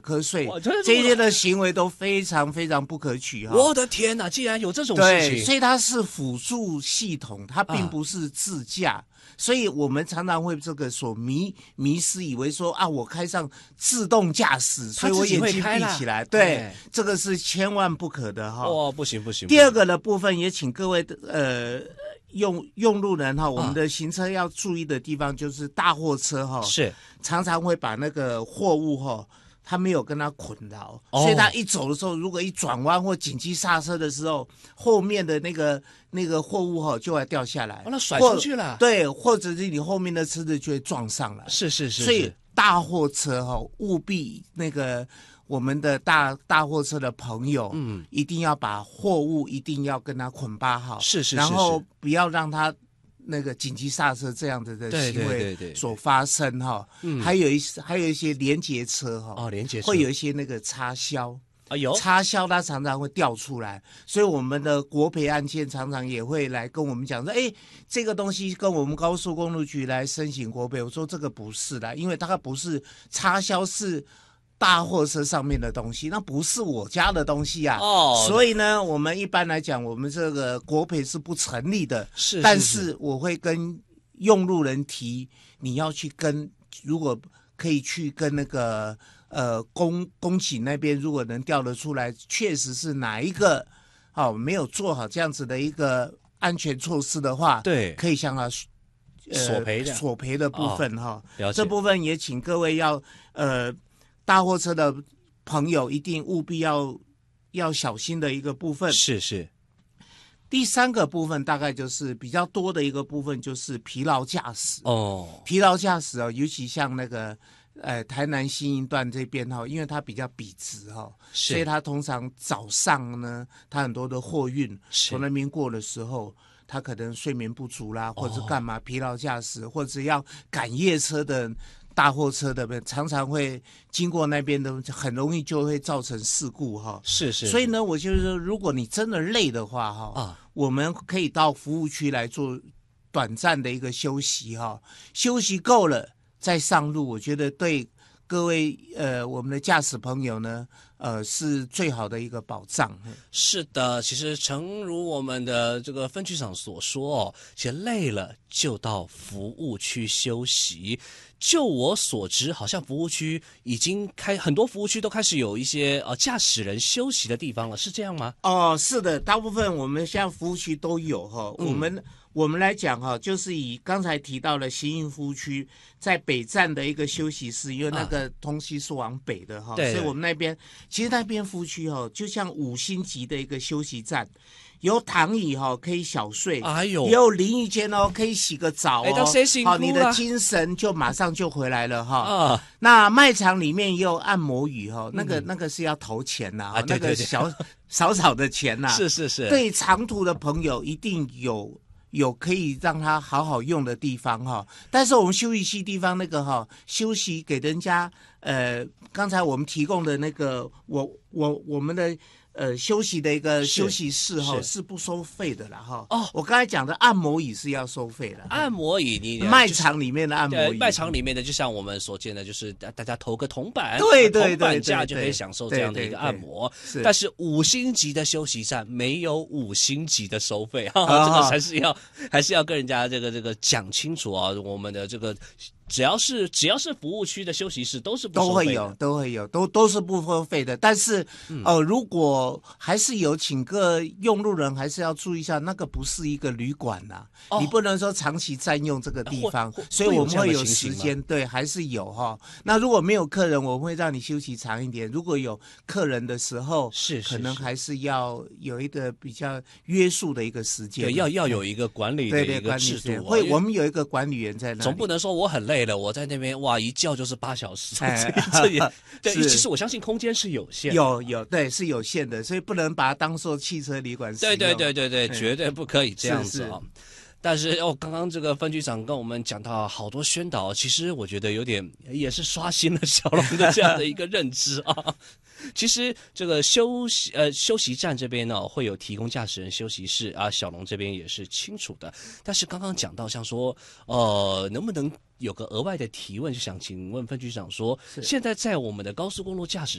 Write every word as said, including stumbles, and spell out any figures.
瞌睡，这些的行为都非常非常不可取哈。 我的天哪，竟然有这种事情！ 对，所以它是辅助系统，它并不是自驾。啊，所以我们常常会这个所迷迷失，以为说啊，我开上自动驾驶，所以我眼睛闭起来。对，这个是千万不可的哈。 哦，不行不行。 第二个的部分也请各位呃用用路人哈，我们的行车要注意的地方就是大货车哈， 是常常会把那个货物哈。他没有跟他捆牢，哦，所以他一走的时候，如果一转弯或紧急刹车的时候，后面的那个那个货物哈就会掉下来， 哦，那甩出去了。 对，或者是你后面的车子就会撞上来。 是是 是, 是。 所以大货车哈，务必那个我们的大大货车的朋友，嗯，一定要把货物一定要跟他捆绑好， 是 是, 是， 然后不要让他。那个紧急刹车这样子的行为所发生哈，还有一还有一些连结车哈， 哦，连结车会有一些那个插销， 啊有插销它常常会掉出来，所以我们的国赔案件常常也会来跟我们讲说，哎，这个东西跟我们高速公路局来申请国赔，我说这个不是的，因为它不是插销是。大货车上面的东西，那不是我家的东西啊，哦，所以呢，我们一般来讲，我们这个国赔是不成立的。 是, 是, 是， 但是我会跟用路人提，你要去跟，如果可以去跟那个呃公公警那边，如果能调得出来，确实是哪一个好，哦，没有做好这样子的一个安全措施的话， 对， 可以向他。 呃、索赔的索赔的部分哈， 哦， 这部分也请各位要呃。大货车的朋友一定务必要要小心的一个部分。 是是。 第三个部分大概就是比较多的一个部分，就是疲劳驾驶。 哦， 疲劳驾驶哦，尤其像那个呃台南新营段这边哈，因为它比较笔直哈，所以它通常早上呢，它很多的货运从那边过的时候。他可能睡眠不足啦，或者干嘛疲劳驾驶，或者要赶夜车的大货车的，常常会经过那边的，很容易就会造成事故哈。 是是。 所以呢，我就是说，如果你真的累的话哈，啊，我们可以到服务区来做短暂的一个休息哈，休息够了再上路，我觉得对各位呃我们的驾驶朋友呢。呃，是最好的一个保障。 是的，其实诚如我们的这个分局长所说哦，其实累了就到服务区休息。就我所知，好像服务区已经开很多服务区都开始有一些呃驾驶人休息的地方了，是这样吗？ 哦，是的，大部分我们现在服务区都有哈，嗯、我们。我们来讲哈，就是以刚才提到的新营服务区，在北站的一个休息室，因为那个东西是往北的哈，啊、所以我们那边其实那边服务区哈，就像五星级的一个休息站，有躺椅哈可以小睡， 哎呦， 也有淋浴间哦，可以洗个澡哦， 好， 你的精神就马上就回来了哈。 啊， 那卖场里面也有按摩椅哈，那个、嗯、那个是要投钱呐、啊，那个小少少的钱呐、啊， 是是是， 对长途的朋友一定有。有可以让他好好用的地方哈，但是我们休息区地方那个哈，休息给人家呃，刚才我们提供的那个我我我们的呃休息的一个休息室哈 是, 是不收费的啦哈。哦，我刚才讲的按摩椅是要收费的， 按摩椅你卖场里面的按摩椅， 卖场里面的就像我们所见的，就是大家投个铜板， 对对对， 铜板价就可以享受这样的一个按摩。但是五星级的休息站没有五星级的收费哈，这个还是要还是要跟人家这个这个讲清楚啊，我们的这个。只要是只要是服务区的休息室都是不收费的， 都会有都会有都都是不收费的，但是、嗯、呃如果还是有请个用路人还是要注意一下，那个不是一个旅馆呐、啊哦，你不能说长期占用这个地方，所以我们会有时间，对，还是有哈。那如果没有客人，我们会让你休息长一点；如果有客人的时候， 是可能还是要有一个比较约束的一个时间， 对，要要有一个管理的一个制度、哦， 会我们有一个管理员在那里， 总不能说我很累。我在那边哇，一觉就是八小时，哎、这也对。其实我相信空间是有限的， 有有对是有限的，所以不能把它当做汽车旅馆使用。 对对对对对，绝对不可以这样子啊、哦。但是哦，刚刚这个分局长跟我们讲到好多宣导，其实我觉得有点也是刷新了小龙的这样的一个认知啊。其实这个休息呃休息站这边呢会有提供驾驶人休息室啊，小龙这边也是清楚的。但是刚刚讲到像说呃能不能有个额外的提问，就想请问分局长说，现在在我们的高速公路驾驶